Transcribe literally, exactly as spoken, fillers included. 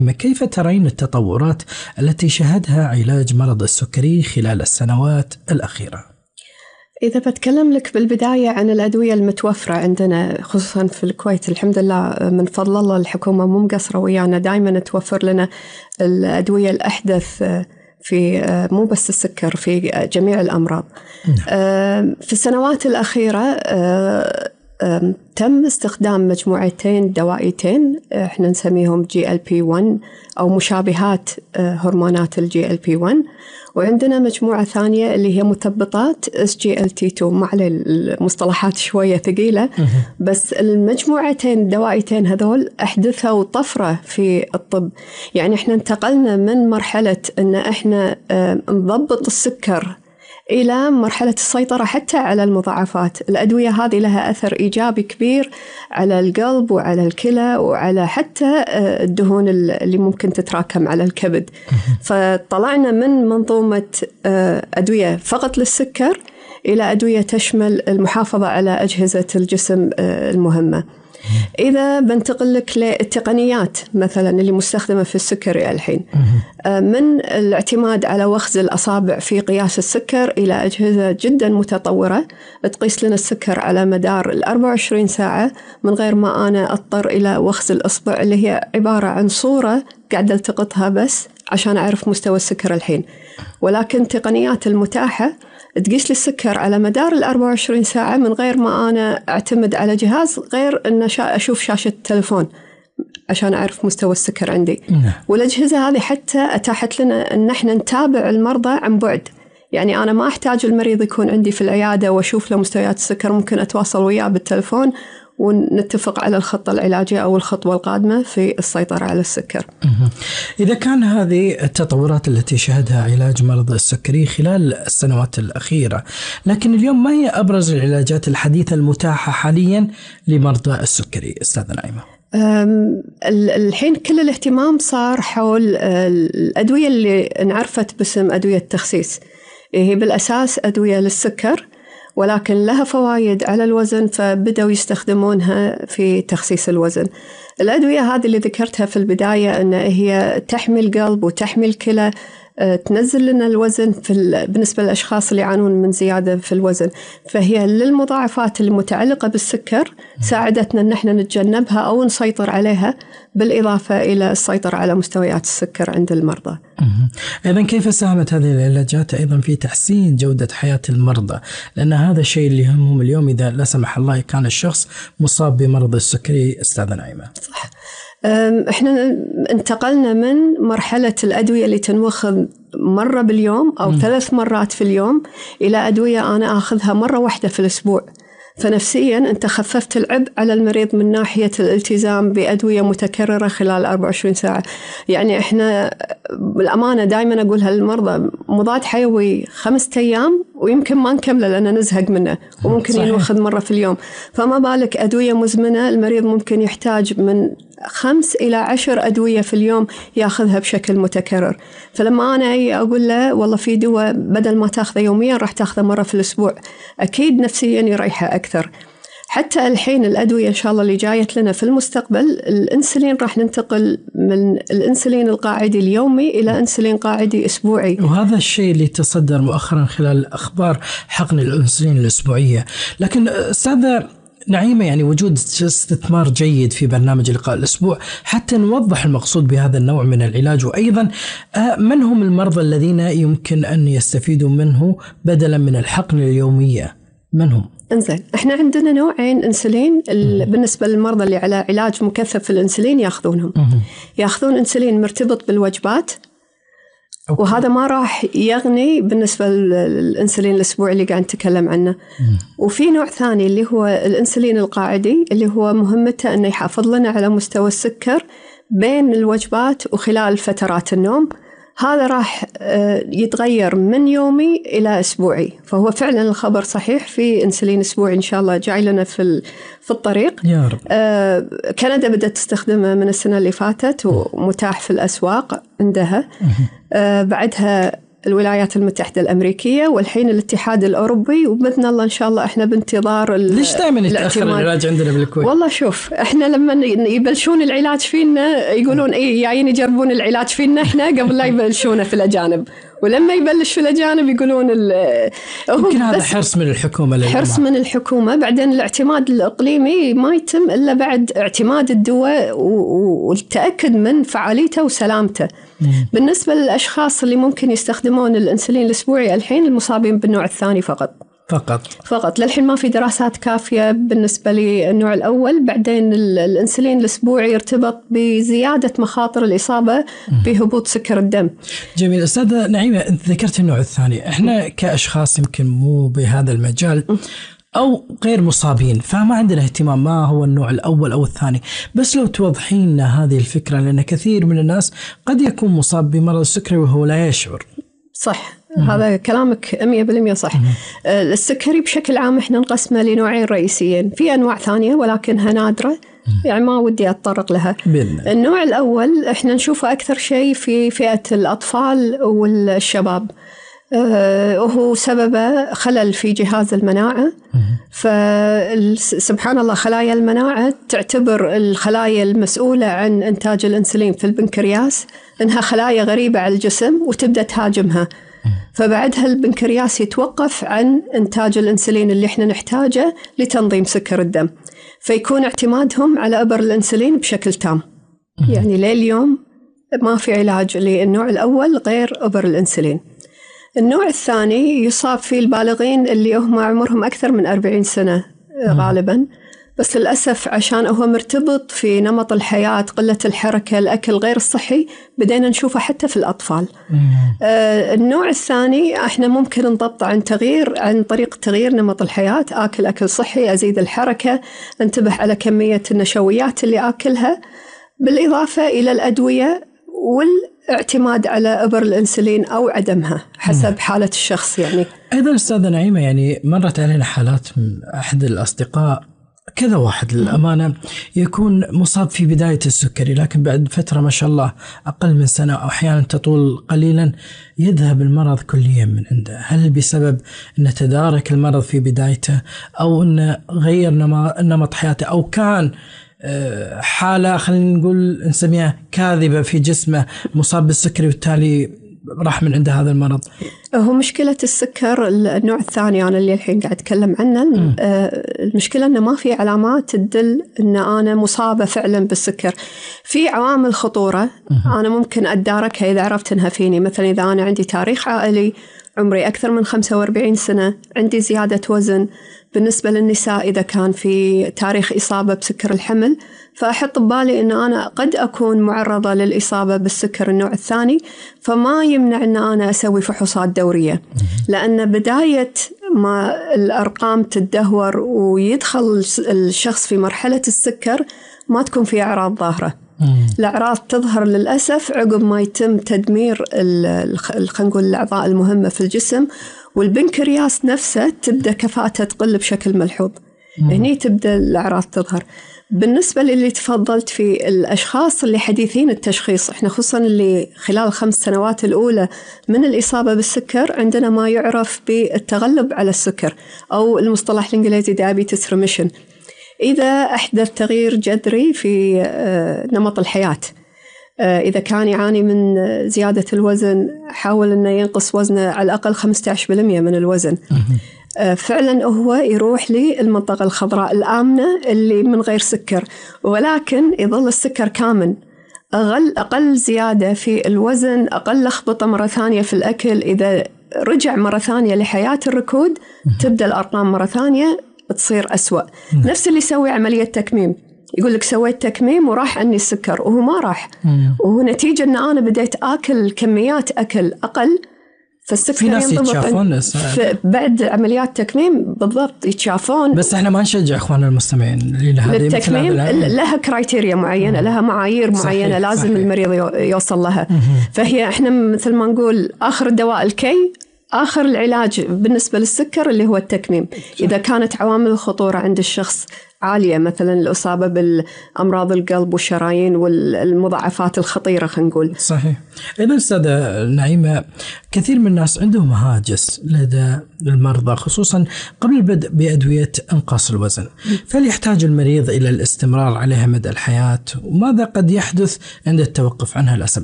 كيف ترين التطورات التي شهدها علاج مرض السكري خلال السنوات الأخيرة؟ إذا بتكلم لك بالبداية عن الأدوية المتوفرة عندنا خصوصاً في الكويت، الحمد لله من فضل الله الحكومة مو مقصرة ويانا، دائماً توفر لنا الأدوية الأحدث في مو بس السكر، في جميع الأمراض. في السنوات الأخيرة تم استخدام مجموعتين دوائيتين احنا نسميهم جي إل بي واحد أو مشابهات هرمونات الجي إل بي واحد، وعندنا مجموعة ثانية اللي هي مثبطات إس جي إل تي تو. ما عليه المصطلحات شوية ثقيلة، بس المجموعتين الدوائيتين هذول أحدثوا طفرة في الطب. يعني احنا انتقلنا من مرحلة ان احنا نضبط السكر إلى مرحلة السيطرة حتى على المضاعفات. الأدوية هذه لها أثر إيجابي كبير على القلب وعلى الكلى وعلى حتى الدهون اللي ممكن تتراكم على الكبد. فطلعنا من منظومة أدوية فقط للسكر إلى أدوية تشمل المحافظة على أجهزة الجسم المهمة. إذا بنتقل لك للتقنيات مثلا اللي مستخدمة في السكري الحين، من الاعتماد على وخز الأصابع في قياس السكر إلى أجهزة جدا متطورة تقيس لنا السكر على مدار الأربع وعشرين ساعة من غير ما أنا أضطر إلى وخز الإصبع، اللي هي عبارة عن صورة قاعدة التقطها بس عشان أعرف مستوى السكر الحين. ولكن التقنيات المتاحة تقيس لي السكر على مدار الأربع وعشرين ساعة من غير ما أنا أعتمد على جهاز، غير أن أشوف شاشة التلفون عشان أعرف مستوى السكر عندي. والأجهزة هذه حتى أتاحت لنا أن احنا نتابع المرضى عن بعد. يعني أنا ما أحتاج المريض يكون عندي في العيادة وأشوف له مستويات السكر، ممكن أتواصل وياه بالتلفون ونتفق على الخطة العلاجية أو الخطوة القادمة في السيطرة على السكر. إذا كان هذه التطورات التي شهدها علاج مرض السكري خلال السنوات الأخيرة، لكن اليوم ما هي أبرز العلاجات الحديثة المتاحة حاليا لمرضى السكري أستاذة نعيمة؟ الحين كل الاهتمام صار حول الأدوية اللي انعرفت باسم أدوية التخسيس. هي بالأساس أدوية للسكر ولكن لها فوائد على الوزن، فبدأوا يستخدمونها في تخسيس الوزن. الأدوية هذه اللي ذكرتها في البداية أن هي تحمي القلب وتحمي الكلى، تنزل لنا الوزن في بالنسبة للأشخاص اللي يعانون من زيادة في الوزن، فهي للمضاعفات المتعلقة بالسكر ساعدتنا أن احنا نتجنبها أو نسيطر عليها، بالإضافة إلى السيطرة على مستويات السكر عند المرضى. أيضا كيف ساهمت هذه العلاجات أيضا في تحسين جودة حياة المرضى؟ لأن هذا الشيء اللي يهمهم اليوم إذا لا سمح الله كان الشخص مصاب بمرض السكري أستاذة نعيمة. صح. احنا انتقلنا من مرحلة الأدوية اللي تنوخذ مرة باليوم أو م. ثلاث مرات في اليوم إلى أدوية أنا أخذها مرة واحدة في الأسبوع. فنفسياً أنت خففت العبء على المريض من ناحية الالتزام بأدوية متكررة خلال أربع وعشرين ساعة. يعني إحنا بالأمانة دائماً أقولها للمرضى، مضاد حيوي خمسة أيام ويمكن ما نكمله لأنه نزهق منه وممكن ينوخذ مرة في اليوم، فما بالك أدوية مزمنة المريض ممكن يحتاج من خمس إلى عشر أدوية في اليوم يأخذها بشكل متكرر. فلما أنا أقول له والله في دواء بدل ما تأخذه يوميا راح تأخذه مرة في الأسبوع، أكيد نفسيا يريحه أكثر. حتى الحين الأدوية إن شاء الله اللي جايت لنا في المستقبل، الأنسولين راح ننتقل من الأنسولين القاعدي اليومي إلى أنسولين قاعدي أسبوعي، وهذا الشيء اللي تصدر مؤخرا خلال الأخبار حقن الأنسولين الأسبوعية. لكن أستاذة نعيمة، يعني وجود استثمار جيد في برنامج لقاء الأسبوع حتى نوضح المقصود بهذا النوع من العلاج، وأيضا من هم المرضى الذين يمكن أن يستفيدوا منه بدلا من الحقن اليومية؟ من هم؟ انزين، احنا عندنا نوعين انسولين بالنسبة للمرضى اللي على علاج مكثف في الانسولين ياخذونهم. ياخذون انسولين مرتبط بالوجبات، أوكي. وهذا ما راح يغني بالنسبة للإنسولين الأسبوعي اللي قاعد نتكلم عنه. مم. وفي نوع ثاني اللي هو الإنسولين القاعدي اللي هو مهمته أنه يحافظ لنا على مستوى السكر بين الوجبات وخلال فترات النوم. هذا راح يتغير من يومي إلى أسبوعي، فهو فعلا الخبر صحيح، في إنسولين أسبوعي إن شاء الله جاي لنا في في الطريق يا رب. آه كندا بدأت تستخدمه من السنة اللي فاتت ومتاح في الأسواق عندها. آه بعدها الولايات المتحدة الأمريكية والحين الاتحاد الأوروبي، وبإذن الله إن شاء الله إحنا بانتظار. ليش دائما يتأخر العلاج عندنا بالكويت؟ والله شوف، إحنا لما يبلشون العلاج فينا يقولون إيه جايين يجربون العلاج فينا إحنا قبل لا يبلشونه في الأجانب، ولما يبلش في الأجانب يقولون يمكن هذا حرص من الحكومة للأمام. حرص من الحكومة. بعدين الاعتماد الإقليمي ما يتم إلا بعد اعتماد الدواء والتأكد من فعاليته وسلامته. مم. بالنسبة للأشخاص اللي ممكن يستخدمون الأنسولين الأسبوعي الحين المصابين بالنوع الثاني فقط فقط فقط للحين ما في دراسات كافية بالنسبة للنوع الأول. بعدين الأنسولين الأسبوعي يرتبط بزيادة مخاطر الإصابة بهبوط سكر الدم. جميل. أستاذة نعيمة، أنت ذكرت النوع الثاني. إحنا كأشخاص يمكن مو بهذا المجال أو غير مصابين فما عندنا اهتمام ما هو النوع الأول أو الثاني، بس لو توضحين لنا هذه الفكرة، لأن كثير من الناس قد يكون مصاب بمرض السكري وهو لا يشعر. صح. مم. هذا كلامك مية بالمية صح. مم. السكري بشكل عام احنا نقسمه لنوعين رئيسيين، في أنواع ثانية ولكنها نادرة. مم. يعني ما ودي أتطرق لها. بالله. النوع الأول احنا نشوفه أكثر شيء في فئة الأطفال والشباب، وهو سببه خلل في جهاز المناعة. فسبحان الله خلايا المناعة تعتبر الخلايا المسؤولة عن إنتاج الأنسولين في البنكرياس إنها خلايا غريبة على الجسم وتبدأ تهاجمها، فبعدها البنكرياس يتوقف عن إنتاج الأنسولين اللي إحنا نحتاجه لتنظيم سكر الدم، فيكون اعتمادهم على إبر الأنسولين بشكل تام. يعني لليوم ما في علاج للنوع الأول غير إبر الأنسولين. النوع الثاني يصاب فيه البالغين اللي هم عمرهم أكثر من أربعين سنة غالباً، بس للأسف عشان هو مرتبط في نمط الحياة، قلة الحركة، الأكل غير الصحي، بدينا نشوفه حتى في الأطفال. آه النوع الثاني احنا ممكن نضبط عن تغيير عن طريق تغيير نمط الحياة، آكل أكل صحي، أزيد الحركة، انتبه على كمية النشويات اللي آكلها، بالإضافة إلى الأدوية والاعتماد على إبر الأنسولين أو عدمها حسب حالة الشخص. يعني أيضا أستاذة نعيمة، يعني مرت علينا حالات من أحد الأصدقاء، كذا واحد للأمانة، يكون مصاب في بداية السكري، لكن بعد فترة ما شاء الله أقل من سنة أو أحيانا تطول قليلا يذهب المرض كليا من عنده. هل بسبب أن تدارك المرض في بدايته، أو أن غير نمط حياته، أو كان حالة خلينا نقول نسميها كاذبة في جسمه، مصاب بالسكري وبالتالي راح من عنده هذا المرض؟ هو مشكلة السكر النوع الثاني أنا اللي الحين قاعد أتكلم عنه، م. المشكلة أنه ما في علامات تدل أن أنا مصابة فعلا بالسكر. في عوامل خطورة م. أنا ممكن أتداركها إذا عرفت أنها فيني. مثلا إذا أنا عندي تاريخ عائلي، عمري أكثر من خمسة وأربعين سنة، عندي زيادة وزن. بالنسبة للنساء إذا كان في تاريخ إصابة بسكر الحمل، فأحط ببالي أن أنا قد أكون معرضة للإصابة بالسكر النوع الثاني، فما يمنع أن أنا أسوي فحوصات دورية، لأن بداية ما الأرقام تتدهور ويدخل الشخص في مرحلة السكر ما تكون في أعراض ظاهرة. الأعراض تظهر للأسف عقب ما يتم تدمير خلينا نقول الأعضاء المهمة في الجسم، والبنكرياس نفسه تبدأ كفاءته تقل بشكل ملحوظ. هني تبدأ الأعراض تظهر. بالنسبة للي تفضلت في الأشخاص اللي حديثين التشخيص، إحنا خصوصاً اللي خلال الخمس سنوات الأولى من الإصابة بالسكر عندنا ما يعرف بالتغلب على السكر، أو المصطلح الإنجليزي diabetes remission. إذا أحدث تغيير جذري في نمط الحياة، إذا كان يعاني من زيادة الوزن، حاول أنه ينقص وزنه على الأقل خمسة عشر بالمئة من الوزن. فعلا هو يروح للمنطقة الخضراء الآمنة اللي من غير سكر، ولكن يظل السكر كامن. أقل أقل زيادة في الوزن، أقل لخبطة مرة ثانية في الأكل، إذا رجع مرة ثانية لحياة الركود تبدأ الأرقام مرة ثانية تصير أسوأ. نفس اللي يسوي عملية تكميم، يقول لك سويت تكميم وراح عني السكر، وهو ما راح، وهو نتيجة أن أنا بديت آكل كميات أكل أقل، فالسكر في ناس يتشافون بعد عمليات تكميم. بالضبط يتشافون. بس احنا ما نشجع اخواننا المستمعين للتكميم، لها كرايتيريا معينة، مم. لها معايير معينة، صحيح. لازم صحيح. المريض يوصل لها. مم. فهي احنا مثل ما نقول آخر الدواء الكي، آخر العلاج بالنسبة للسكر اللي هو التكميم. إذا كانت عوامل الخطورة عند الشخص عالية، مثلا الإصابة بالأمراض القلب والشرايين والمضاعفات الخطيرة خلينا نقول. صحيح. إذا أستاذة نعيمة، كثير من الناس عندهم هاجس لدى المرضى خصوصا قبل البدء بأدوية إنقاص الوزن، فهل يحتاج المريض إلى الاستمرار عليها مدى الحياة؟ وماذا قد يحدث عند التوقف عنها لا سمح